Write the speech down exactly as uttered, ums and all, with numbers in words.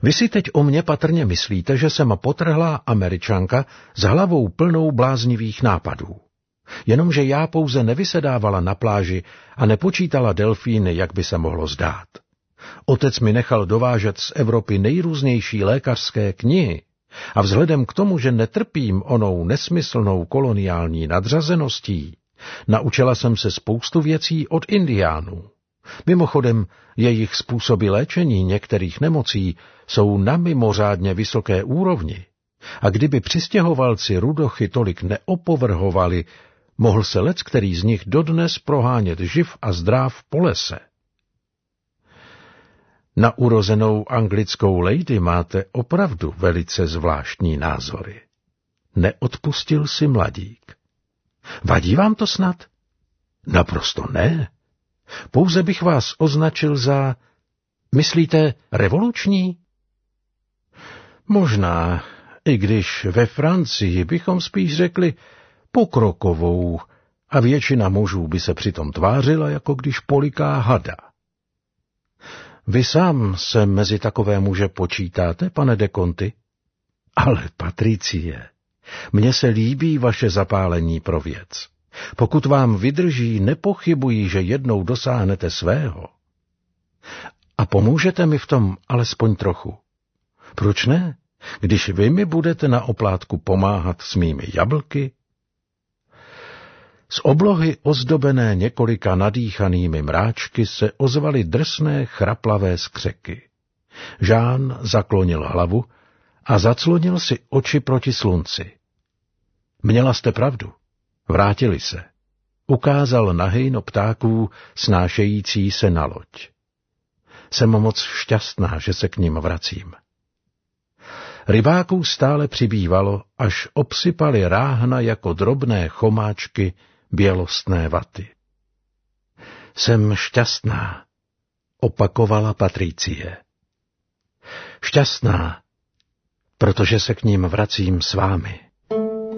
Vy si teď o mě patrně myslíte, že jsem potrhlá Američanka s hlavou plnou bláznivých nápadů. Jenomže já pouze nevysedávala na pláži a nepočítala delfíny, jak by se mohlo zdát. Otec mi nechal dovážet z Evropy nejrůznější lékařské knihy a vzhledem k tomu, že netrpím onou nesmyslnou koloniální nadřazeností, naučila jsem se spoustu věcí od Indiánů. Mimochodem, jejich způsoby léčení některých nemocí jsou na mimořádně vysoké úrovni a kdyby přistěhovalci rudochy tolik neopovrhovali, mohl se leckterý z nich dodnes prohánět živ a zdráv po lese. Na urozenou anglickou lady máte opravdu velice zvláštní názory. Neodpustil si mladík. Vadí vám to snad? Naprosto ne. Pouze bych vás označil za, myslíte, revoluční? Možná, i když ve Francii bychom spíš řekli pokrokovou a většina mužů by se přitom tvářila, jako když poliká hada. Vy sám se mezi takové muže počítáte, pane de Conti? Ale, Patricie, mně se líbí vaše zapálení pro věc. Pokud vám vydrží, nepochybuji, že jednou dosáhnete svého. A pomůžete mi v tom alespoň trochu. Proč ne, když vy mi budete na oplátku pomáhat s mými jablky? Z oblohy ozdobené několika nadýchanými mráčky se ozvaly drsné chraplavé skřeky. Jean zaklonil hlavu a zaclonil si oči proti slunci. Měla jste pravdu. Vrátili se. Ukázal na hejno ptáků snášející se na loď. Jsem moc šťastná, že se k nim vracím. Rybáků stále přibývalo, až obsypali ráhna jako drobné chomáčky bělostné vaty. Jsem šťastná, opakovala Patricie. Šťastná, protože se k ním vracím s vámi.